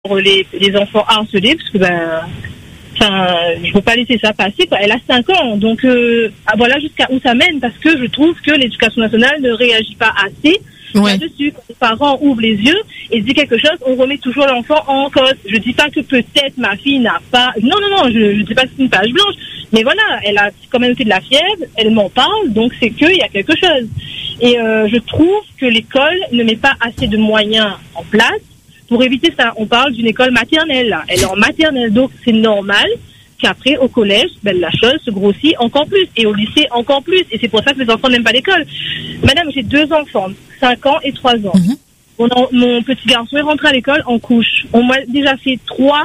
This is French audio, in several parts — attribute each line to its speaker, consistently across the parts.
Speaker 1: pour les enfants harcelés, parce que je peux pas laisser ça passer, quoi. Elle a 5 ans, donc voilà jusqu'à où ça mène, parce que je trouve que l'éducation nationale ne réagit pas assez là-dessus. Quand les parents ouvrent les yeux et disent quelque chose, on remet toujours l'enfant en cause. Je dis pas que peut-être ma fille n'a pas... Non, je dis pas que c'est une page blanche, mais voilà, elle a quand même fait de la fièvre, elle m'en parle, donc c'est qu'il y a quelque chose. Et je trouve que l'école ne met pas assez de moyens en place pour éviter ça. On parle d'une école maternelle, là. Elle est en maternelle, donc c'est normal qu'après, au collège, la chose se grossit encore plus. Et au lycée, encore plus. Et c'est pour ça que les enfants n'aiment pas l'école. Madame, j'ai 2 enfants, 5 ans et 3 ans. Mon petit garçon est rentré à l'école en couche. On m'a déjà fait 3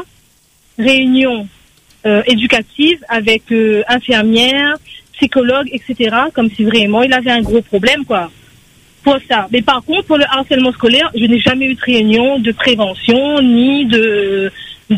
Speaker 1: réunions éducatives avec infirmières, psychologues, etc. Comme si vraiment il avait un gros problème, quoi. Pour ça. Mais par contre, pour le harcèlement scolaire, je n'ai jamais eu de réunion de prévention, ni de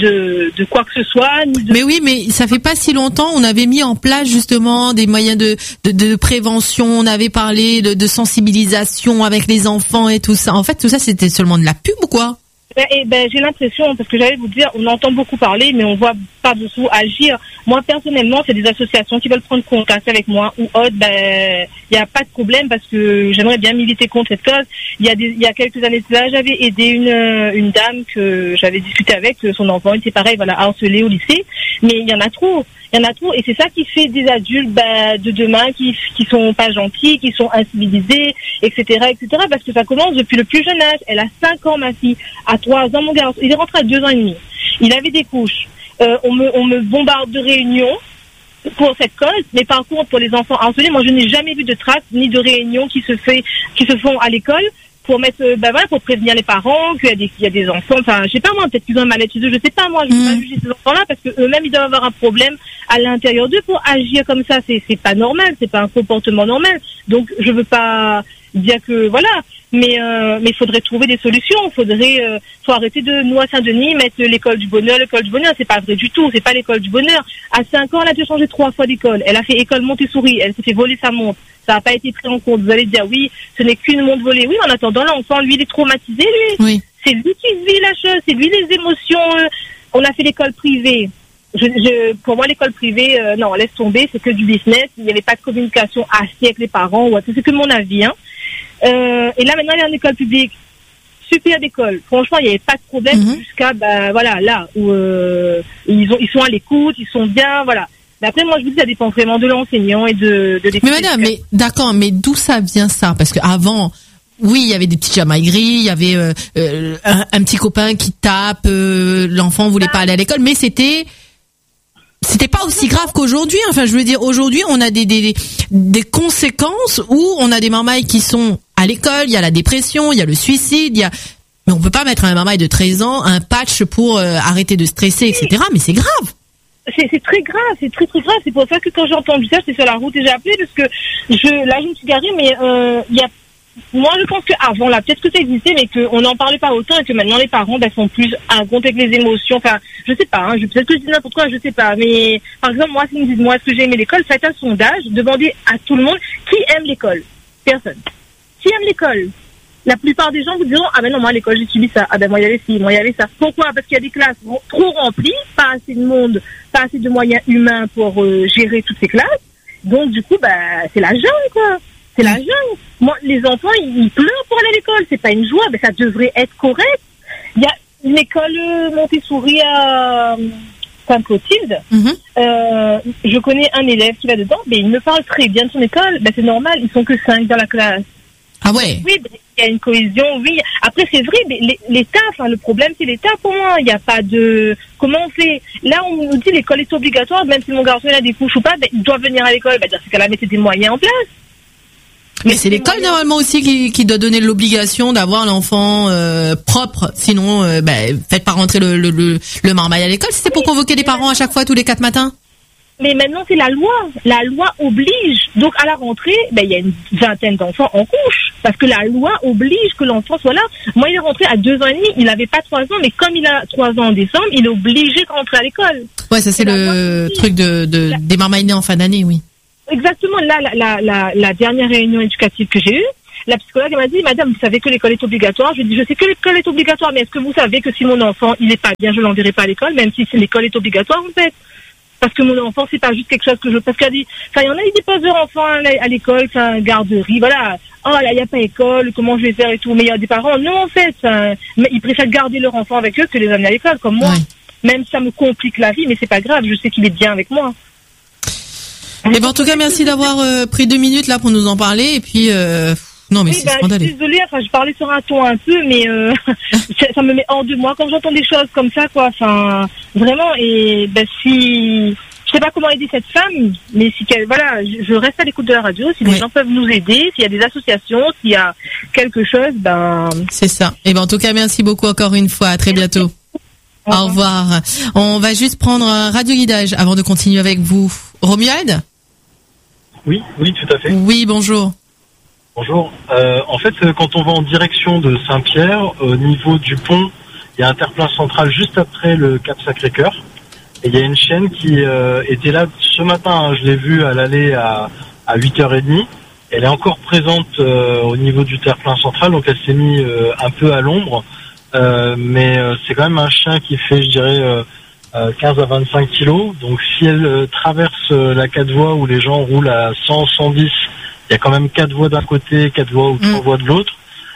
Speaker 1: quoi que ce soit.
Speaker 2: Mais oui, mais ça fait pas si longtemps, on avait mis en place justement des moyens de prévention, on avait parlé de sensibilisation avec les enfants et tout ça. En fait, tout ça, c'était seulement de la pub ou quoi?
Speaker 1: J'ai l'impression, parce que j'allais vous dire, on entend beaucoup parler, mais on voit pas beaucoup agir. Moi, personnellement, c'est des associations qui veulent prendre contact avec moi ou autre. Il y a pas de problème, parce que j'aimerais bien militer contre cette cause. Il y a quelques années de là, j'avais aidé une dame que j'avais discuté avec, son enfant était pareil, voilà, harcelé au lycée. Mais il y en a trop. Et c'est ça qui fait des adultes de demain qui sont pas gentils, qui sont incivilisés, etc., parce que ça commence depuis le plus jeune âge. Elle a 5 ans, ma fille. À 3 ans, mon garçon, il est rentré à 2 ans et demi. Il avait des couches. On me bombarde de réunions pour cette cause, mais par contre, pour les enfants harcelés, moi, je n'ai jamais vu de traces ni de réunions qui se font à l'école pour mettre, pour prévenir les parents qu'il y a des enfants, je sais pas moi, peut-être qu'ils ont un mal-être chez eux, je sais pas moi, je ne vais pas juger ces enfants-là, parce que eux-mêmes, ils doivent avoir un problème à l'intérieur d'eux pour agir comme ça. C'est pas normal, c'est pas un comportement normal. Donc, je veux pas dire que, voilà, mais il faudrait trouver des solutions. Faut arrêter de, nous à Saint-Denis, mettre l'école du bonheur, c'est pas vrai du tout, c'est pas l'école du bonheur. À 5 ans, elle a dû changer 3 fois d'école. Elle a fait école Montessori, elle s'est fait voler sa montre. Ça n'a pas été pris en compte. Vous allez dire, oui, ce n'est qu'une montre volée. Oui, en attendant, l'enfant, lui, il est traumatisé, lui.
Speaker 2: Oui.
Speaker 1: C'est lui qui vit la chose, c'est lui les émotions. On a fait l'école privée. Pour moi, l'école privée, non, laisse tomber, c'est que du business. Il n'y avait pas de communication assez avec les parents. C'est que mon avis, hein. Et là, maintenant, elle est en école publique. Super d'école. Franchement, il n'y avait pas de problème jusqu'à, là, où ils sont à l'écoute, ils sont bien, voilà. Mais après, moi, je vous dis, ça dépend vraiment de l'enseignant et de l'école.
Speaker 2: Mais madame, d'accord, mais d'où ça vient ça? Parce que avant, oui, il y avait des petits chamailleries, il y avait un petit copain qui tape, l'enfant voulait pas aller à l'école, mais c'était pas aussi grave qu'aujourd'hui. Enfin, je veux dire, aujourd'hui, on a des conséquences où on a des marmailles qui sont à l'école, il y a la dépression, il y a le suicide, mais on peut pas mettre à un marmaille de 13 ans un patch pour arrêter de stresser, etc. Mais c'est grave.
Speaker 1: C'est très grave, c'est très très grave. C'est pour ça que quand j'ai entendu ça, j'étais sur la route et j'ai appelé, parce que je me suis garée, mais moi je pense qu'avant là, peut-être que ça existait, mais qu'on n'en parlait pas autant, et que maintenant les parents sont plus à compte avec les émotions. Enfin, je sais pas, peut-être que je dis n'importe quoi, je sais pas. Mais par exemple, moi, si me disent, moi, est-ce que j'ai aimé l'école, faites un sondage, demandez à tout le monde qui aime l'école. Personne. Qui aime l'école? La plupart des gens vous diront, ah ben non, moi à l'école j'ai subi ça, ah ben moi il y avait ci, moi il y avait ça. Pourquoi? Parce qu'il y a des classes trop remplies, pas assez de monde, pas assez de moyens humains pour gérer toutes ces classes. Donc du coup, c'est la jungle, quoi. C'est la jungle. Moi, les enfants, ils pleurent pour aller à l'école, c'est pas une joie, mais ça devrait être correct. Il y a une école Montessori à Sainte-Clotilde. Je connais un élève qui va dedans, mais il me parle très bien de son école. C'est normal, ils sont que 5 dans la classe.
Speaker 2: Ah ouais.
Speaker 1: Oui, il y a une cohésion, oui. Après, c'est vrai, mais l'État, le problème, c'est l'État pour moi. Il n'y a pas de... Comment on fait? Là, on nous dit l'école est obligatoire, même si mon garçon a des couches ou pas, il doit venir à l'école. C'est qu'elle a mis des moyens en place.
Speaker 2: Mais c'est l'école normalement aussi qui doit donner l'obligation d'avoir l'enfant propre. Sinon, faites pas rentrer le marmaille à l'école. C'était pour convoquer les parents à chaque fois tous les 4 matins.
Speaker 1: Mais maintenant, c'est la loi. La loi oblige. Donc, à la rentrée, il y a une vingtaine d'enfants en couche. Parce que la loi oblige que l'enfant soit là. Moi, il est rentré à 2 ans et demi. Il n'avait pas 3 ans. Mais comme il a 3 ans en décembre, il est obligé de rentrer à l'école.
Speaker 2: Ouais, ça, c'est le truc des marmailles nés en fin d'année, oui.
Speaker 1: Exactement. Là, la dernière réunion éducative que j'ai eue, la psychologue elle m'a dit, madame, vous savez que l'école est obligatoire? Je lui ai dit, je sais que l'école est obligatoire, mais est-ce que vous savez que si mon enfant, il est pas bien, je l'enverrai pas à l'école, même si l'école est obligatoire, en fait? Parce que mon enfant, c'est pas juste quelque chose que parce qu'elle dit, il y en a, ils déposent leur enfant à l'école, garderie, voilà. Oh là, il n'y a pas école, comment je vais faire et tout. Mais il y a des parents, non, en fait, mais ils préfèrent garder leur enfant avec eux que les amener à l'école, comme moi. Ouais. Même si ça me complique la vie, mais c'est pas grave, je sais qu'il est bien avec moi.
Speaker 2: Et ben, en tout cas, merci d'avoir pris 2 minutes là pour nous en parler, et puis, non, mais oui, c'est scandaleux.
Speaker 1: Je suis désolée, je parlais sur un ton un peu, mais ça me met hors de moi quand j'entends des choses comme ça, quoi. Vraiment, et si... Je sais pas comment aider cette femme, mais voilà, je reste à l'écoute de la radio. Si les gens peuvent nous aider, s'il y a des associations, s'il y a quelque chose,
Speaker 2: c'est ça. Et en tout cas, merci beaucoup encore une fois. À très bientôt. Au revoir. On va juste prendre un radio-guidage avant de continuer avec vous. Romuald?
Speaker 3: Oui, tout à fait.
Speaker 2: Oui, bonjour.
Speaker 3: Bonjour. En fait, quand on va en direction de Saint-Pierre, au niveau du pont, il y a un terre-plein central juste après le Cap Sacré-Cœur. Et il y a une chienne qui était là ce matin. Je l'ai vue à l'aller à 8h30. Elle est encore présente au niveau du terre-plein central, donc elle s'est mise un peu à l'ombre. Mais c'est quand même un chien qui fait, je dirais, 15 à 25 kilos. Donc si elle traverse la 4 voies où les gens roulent à 100, 110, il y a quand même 4 voies d'un côté, 4 voies ou 3 voies de l'autre.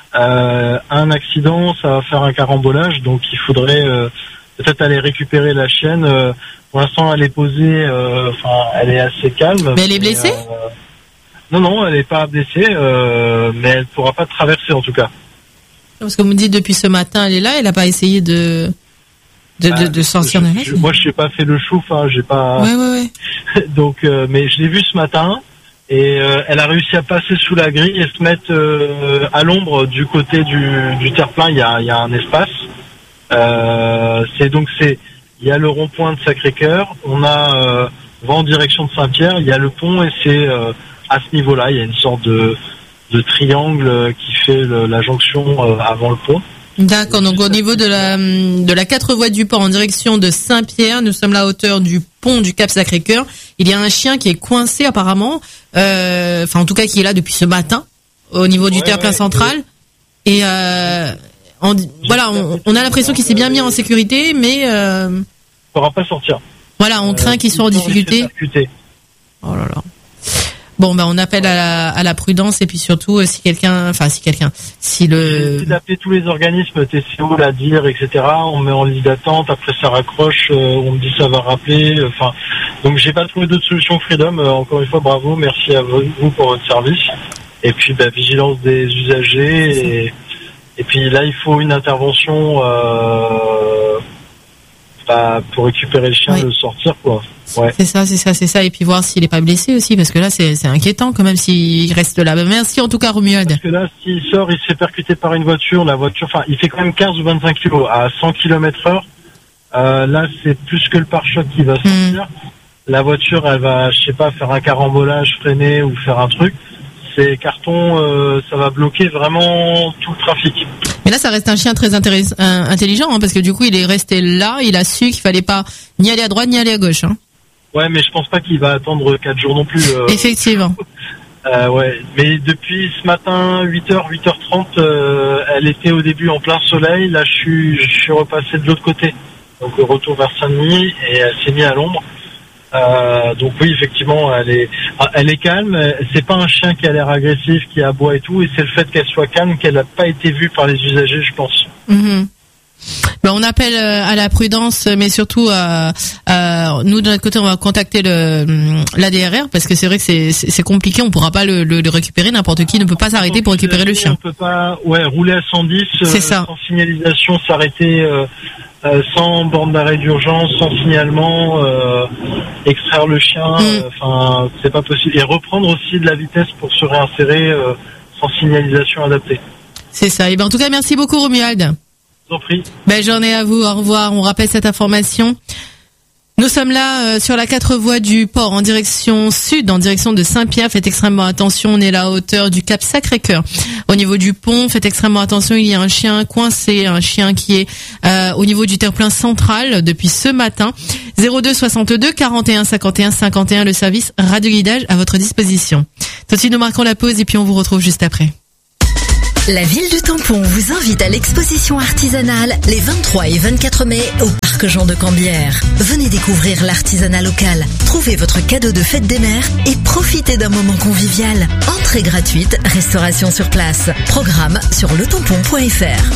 Speaker 3: Un accident, ça va faire un carambolage, donc il faudrait peut-être aller récupérer la chienne. Pour l'instant, elle est posée, elle est assez calme.
Speaker 2: Mais elle est blessée?
Speaker 3: Non, elle n'est pas blessée, mais elle pourra pas traverser en tout cas.
Speaker 2: Parce que vous me dites depuis ce matin, elle est là, elle n'a pas essayé de sortir de la.
Speaker 3: Moi, je n'ai pas fait le chouf, j'ai pas.
Speaker 2: Ouais.
Speaker 3: Donc, mais je l'ai vue ce matin. Et elle a réussi à passer sous la grille et se mettre à l'ombre du côté du terre-plein. Il y a un espace. Il y a le rond-point de Sacré-Cœur. On va en direction de Saint-Pierre. Il y a le pont et c'est à ce niveau-là. Il y a une sorte de triangle qui fait la jonction avant le pont.
Speaker 2: D'accord, donc au niveau de la 4 voies du port en direction de Saint-Pierre, nous sommes à la hauteur du pont du Cap Sacré-Cœur. Il y a un chien qui est coincé apparemment, en tout cas qui est là depuis ce matin au niveau du terre-plein central. Et voilà, on a l'impression qu'il s'est bien mis en sécurité, mais
Speaker 3: il ne pourra pas sortir.
Speaker 2: Voilà, on craint qu'il soit en difficulté. Oh là là. Bon, on appelle à la prudence et puis surtout si le.
Speaker 3: J'ai d'appeler tous les organismes TCO, la DIR, etc. On met en liste d'attente. Après ça raccroche. On me dit ça va rappeler. Donc j'ai pas trouvé d'autre solution. Freedom. Encore une fois, bravo, merci à vous pour votre service. Et puis vigilance des usagers. Et puis là, il faut une intervention pour récupérer le chien, le sortir, quoi. Ouais.
Speaker 2: C'est ça. Et puis voir s'il est pas blessé aussi, parce que là, c'est inquiétant quand même s'il reste là. Merci en tout cas, Romuald.
Speaker 3: Parce que là, s'il sort, il se fait percuter par une voiture. Il fait quand même 15 ou 25 kilos à 100 km/h. Là, c'est plus que le pare-choc qui va sortir. La voiture, elle va, faire un carambolage, freiner ou faire un truc. Ces cartons, ça va bloquer vraiment tout le trafic.
Speaker 2: Mais là, ça reste un chien très intelligent, parce que du coup, il est resté là. Il a su qu'il fallait pas ni aller à droite ni aller à gauche.
Speaker 3: Ouais, mais je pense pas qu'il va attendre 4 jours non plus.
Speaker 2: Effectivement.
Speaker 3: Mais depuis ce matin, 8h, 8h30, elle était au début en plein soleil. Là, je suis repassé de l'autre côté. Donc, retour vers Saint-Denis et elle s'est mise à l'ombre. Donc oui, effectivement, elle est calme. C'est pas un chien qui a l'air agressif, qui aboie et tout. Et c'est le fait qu'elle soit calme, qu'elle n'a pas été vue par les usagers, je pense.
Speaker 2: On appelle à la prudence, mais surtout nous de notre côté, on va contacter l'ADRR parce que c'est vrai que c'est compliqué. On pourra pas le récupérer. N'importe qui ne peut pas s'arrêter pour récupérer le chien.
Speaker 3: On peut pas, rouler à 110 sans signalisation, s'arrêter. Sans borne d'arrêt d'urgence, sans signalement, extraire le chien, c'est pas possible. Et reprendre aussi de la vitesse pour se réinsérer sans signalisation adaptée.
Speaker 2: C'est ça. Et en tout cas, merci beaucoup, Romuald.
Speaker 3: Je vous en prie.
Speaker 2: Belle journée à vous. Au revoir. On rappelle cette information. Nous sommes là sur la 4 voies du port en direction sud, en direction de Saint-Pierre. Faites extrêmement attention, on est là à hauteur du Cap Sacré-Cœur. Au niveau du pont, faites extrêmement attention, il y a un chien coincé, un chien qui est au niveau du terre-plein central depuis ce matin. 02 62 41 51 51, le service radio-guidage à votre disposition. Tout de suite, nous marquons la pause et puis on vous retrouve juste après.
Speaker 4: La ville du Tampon vous invite à l'exposition artisanale les 23 et 24 mai au parc Jean de Cambière. Venez découvrir l'artisanat local, trouvez votre cadeau de fête des mères et profitez d'un moment convivial. Entrée gratuite, restauration sur place. Programme sur letampon.fr.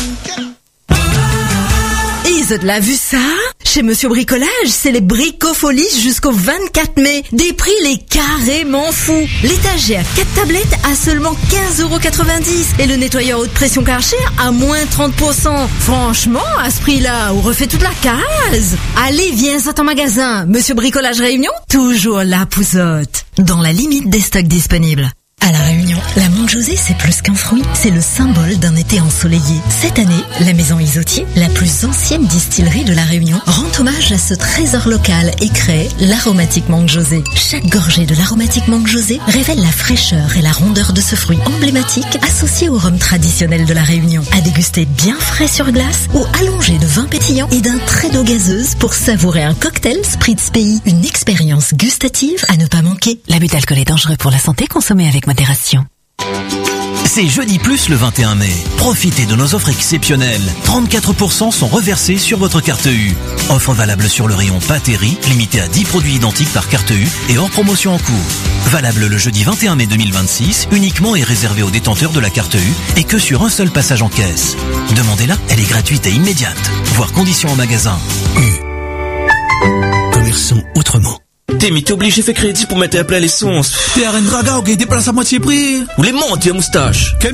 Speaker 4: Ils ont de la vue ça? Chez Monsieur Bricolage, c'est les bricofolies jusqu'au 24 mai. Des prix les carrément fous. L'étagère 4 tablettes à seulement 15,90 € et le nettoyeur haute pression Karcher à moins 30%. Franchement, à ce prix-là, on refait toute la case. Allez, viens à ton magasin. Monsieur Bricolage Réunion, toujours là, pouzotte. Dans la limite des stocks disponibles. À La Réunion, la Monte José, c'est plus qu'un fruit, c'est le symbole d'un été ensoleillé. Cette année, la maison Isotier, la plus ancienne distillerie de La Réunion, rend hommage à ce trésor local et crée l'aromatique Monte José. Chaque gorgée de l'aromatique Monte José révèle la fraîcheur et la rondeur de ce fruit emblématique associé au rhum traditionnel de La Réunion. À déguster bien frais sur glace ou allongé de vin pétillant et d'un trait d'eau gazeuse pour savourer un cocktail Spritz Pays. Une expérience gustative à ne pas manquer.
Speaker 5: L'abus d'alcool est dangereux pour la santé, consommé avec modération.
Speaker 6: C'est Jeudi Plus le 21 mai. Profitez de nos offres exceptionnelles. 34% sont reversés sur votre carte U. Offre valable sur le rayon pâtes et riz, limité à 10 produits identiques par carte U et hors promotion en cours. Valable le jeudi 21 mai 2026, uniquement et réservé aux détenteurs de la carte U et que sur un seul passage en caisse. Demandez-la, elle est gratuite et immédiate. Voir conditions en magasin.
Speaker 7: Commerçons autrement.
Speaker 8: Mais t'es obligé de faire crédit pour mettre à plat l'essence.
Speaker 7: T'es à Rennes Draga, ok, déplace à moitié prix.
Speaker 8: Ou les montes, moustache.
Speaker 7: Quel